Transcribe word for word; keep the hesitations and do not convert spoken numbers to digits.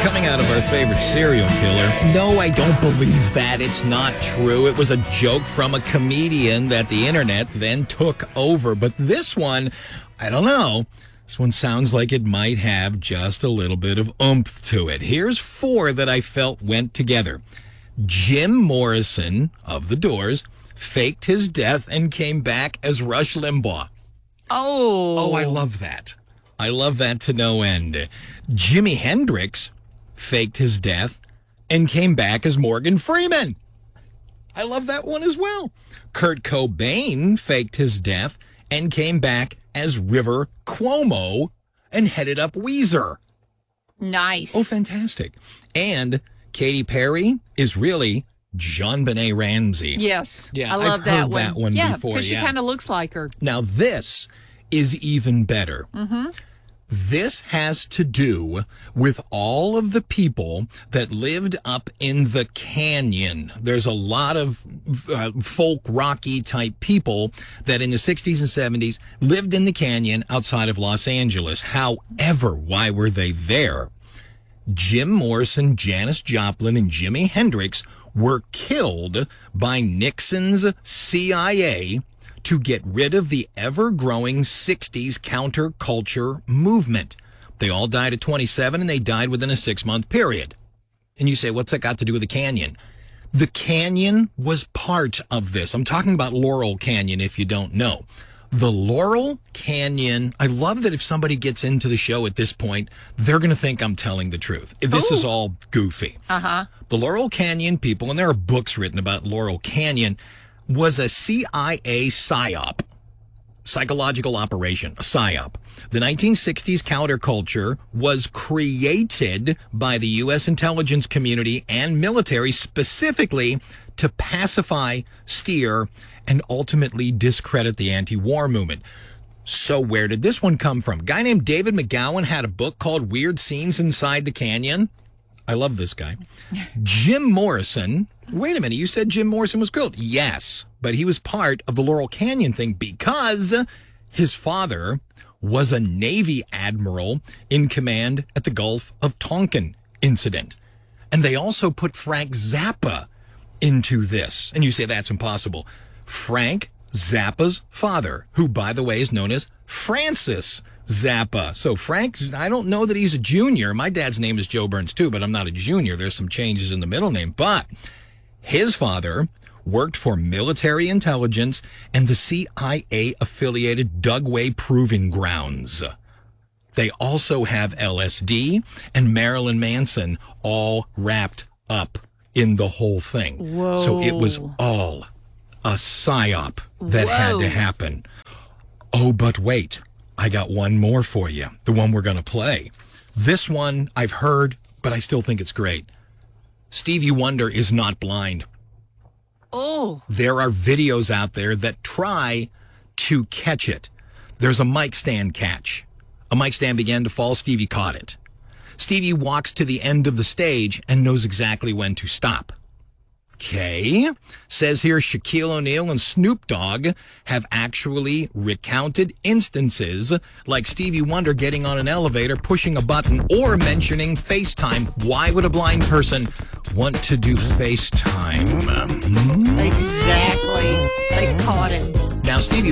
coming out of our favorite serial killer. No, I don't believe that. It's not true. It was a joke from a comedian that the internet then took over. But this one, I don't know. This one sounds like it might have just a little bit of oomph to it. Here's four that I felt went together. Jim Morrison of The Doors faked his death and came back as Rush Limbaugh. Oh. Oh, I love that. I love that to no end. Jimi Hendrix faked his death and came back as Morgan Freeman. I love that one as well. Kurt Cobain faked his death and came back as River Cuomo and headed up Weezer. Nice. Oh, fantastic. And Katy Perry is really JonBenet Ramsey. Yes. Yeah, I love I've that heard one. that one yeah, before. because she yeah. kind of looks like her. Now, this is even better. Mm-hmm. This has to do with all of the people that lived up in the canyon. There's a lot of uh, folk rocky type people that in the sixties and seventies lived in the canyon outside of Los Angeles. However, why were they there? Jim Morrison, Janis Joplin, and Jimi Hendrix were killed by Nixon's C I A to get rid of the ever-growing sixties counterculture movement. They all died at twenty-seven, and they died within a six-month period. And you say, what's that got to do with the canyon? The canyon was part of this. I'm talking about Laurel Canyon, if you don't know. The Laurel Canyon, I love that if somebody gets into the show at this point, they're going to think I'm telling the truth. This Ooh. is all goofy. Uh-huh. The Laurel Canyon people, and there are books written about Laurel Canyon, was a C I A psyop, psychological operation, a psyop. The nineteen sixties counterculture was created by the U S intelligence community and military specifically to pacify, steer, and ultimately discredit the anti-war movement. So where did this one come from? A guy named David McGowan had a book called Weird Scenes Inside the Canyon. I love this guy. Jim Morrison. Wait a minute. You said Jim Morrison was killed. Yes, but he was part of the Laurel Canyon thing because his father was a Navy admiral in command at the Gulf of Tonkin incident. And they also put Frank Zappa into this. And you say that's impossible. Frank Zappa's father, who, by the way, is known as Francis Zappa. So Frank, I don't know that he's a junior. My dad's name is Joe Burns too, but I'm not a junior. There's some changes in the middle name. But his father worked for military intelligence and the C I A-affiliated Dugway Proving Grounds. They also have L S D and Marilyn Manson all wrapped up in the whole thing. Whoa. So it was all a psyop that Whoa. had to happen. Oh, but wait. I got one more for you, the one we're going to play. This one I've heard, but I still think it's great. Stevie Wonder is not blind. Oh. There are videos out there that try to catch it. There's a mic stand catch. A mic stand began to fall. Stevie caught it. Stevie walks to the end of the stage and knows exactly when to stop. Okay. Says here Shaquille O'Neal and Snoop Dogg have actually recounted instances like Stevie Wonder getting on an elevator, pushing a button, or mentioning FaceTime. Why would a blind person want to do FaceTime? Exactly. They caught it. Now, Stevie